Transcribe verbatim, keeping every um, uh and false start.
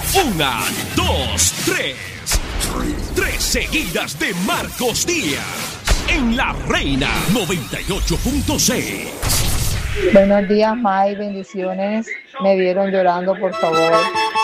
Una, dos, tres. Tres seguidas de Marcos Díaz en La Reina noventa y ocho punto seis. Buenos días, May, bendiciones. Me vieron llorando, por favor.